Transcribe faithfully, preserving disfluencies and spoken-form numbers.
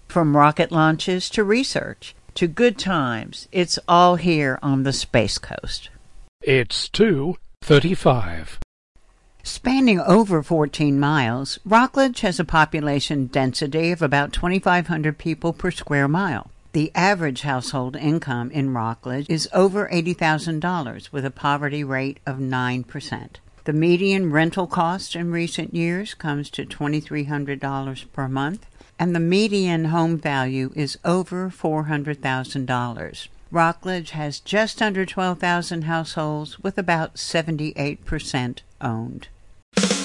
From rocket launches to research to good times, it's all here on the Space Coast. It's two thirty-five. Spanning over fourteen miles, Rockledge has a population density of about twenty-five hundred people per square mile. The average household income in Rockledge is over eighty thousand dollars with a poverty rate of nine percent. The median rental cost in recent years comes to two thousand three hundred dollars per month, and the median home value is over four hundred thousand dollars. Rockledge has just under twelve thousand households with about seventy-eight percent owned.